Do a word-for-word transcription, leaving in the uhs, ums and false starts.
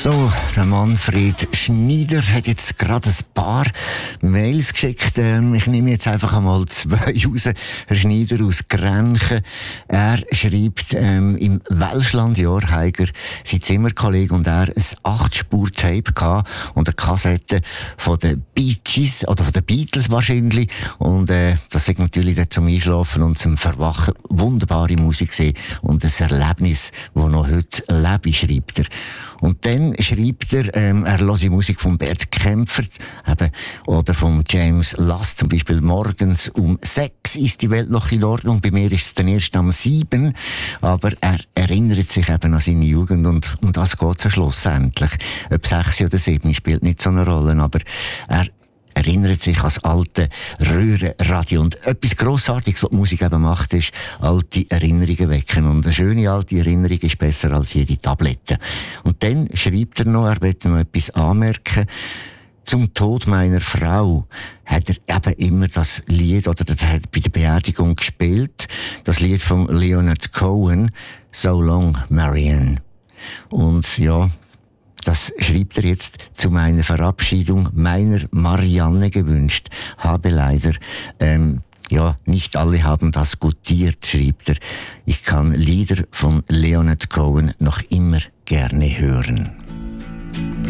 So, der Manfred Schneider hat jetzt gerade ein paar Mails geschickt. Ähm, ich nehme jetzt einfach einmal zwei raus. Herr Schneider aus Grenchen. Er schreibt, ähm, im Welschlandjahr Heiger, sein Zimmerkollege und er ein acht-Spur-Tape gehabt und eine Kassette von den Bee Gees, oder von den Beatles wahrscheinlich. Und, äh, das ist natürlich dann zum Einschlafen und zum Verwachen wunderbare Musik gesehen und ein Erlebnis, das noch heute lebe, schreibt er. Und dann schreibt er, ähm, er hört Musik von Bert Kämpfer, eben, oder von James Last, zum Beispiel morgens um sechs ist die Welt noch in Ordnung, bei mir ist es dann erst um sieben, aber er erinnert sich eben an seine Jugend und um das geht es schlussendlich. Ob sechs oder sieben spielt nicht so eine Rolle, aber er erinnert sich an das alte Röhrenradio. Und etwas Grossartiges, was die Musik eben macht, ist alte Erinnerungen wecken. Und eine schöne alte Erinnerung ist besser als jede Tablette. Und dann schreibt er noch, er möchte noch etwas anmerken. Zum Tod meiner Frau hat er eben immer das Lied, oder das hat er bei der Beerdigung gespielt, das Lied von Leonard Cohen, So Long, Marianne. Und ja, das schreibt er jetzt zu meiner Verabschiedung meiner Marianne gewünscht. Habe leider, ähm, ja, nicht alle haben das gutiert, schreibt er. Ich kann Lieder von Leonard Cohen noch immer gerne hören.